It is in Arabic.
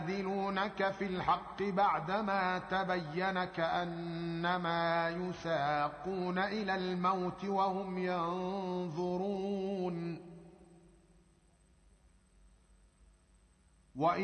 يجادلونك في الحق بعدما تبين كأنما يساقون إلى الموت وهم ينظرون